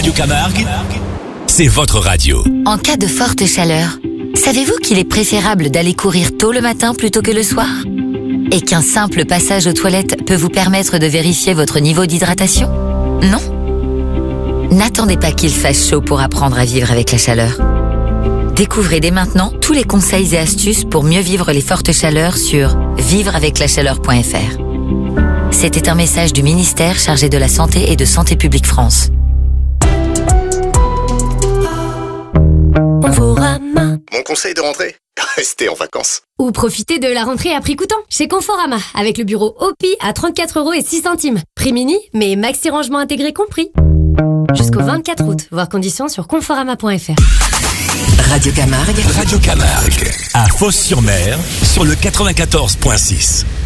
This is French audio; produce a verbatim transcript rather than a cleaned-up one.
Radio Camargue, c'est votre radio. En cas de forte chaleur, savez-vous qu'il est préférable d'aller courir tôt le matin plutôt que le soir ? Et qu'un simple passage aux toilettes peut vous permettre de vérifier votre niveau d'hydratation ? Non ? N'attendez pas qu'il fasse chaud pour apprendre à vivre avec la chaleur. Découvrez dès maintenant tous les conseils et astuces pour mieux vivre les fortes chaleurs sur vivre avec la chaleur point f r. C'était un message du ministère chargé de la Santé et de Santé publique France. Conforama. Mon conseil de rentrée ? Restez en vacances. Ou profitez de la rentrée à prix coûtant chez Conforama avec le bureau O P I à trente-quatre euros et six centimes. Prix mini, mais maxi rangement intégré compris. Jusqu'au vingt-quatre août. Voir conditions sur conforama point f r. Radio Camargue. Radio Camargue. À Fos-sur-Mer, sur le quatre-vingt-quatorze virgule six.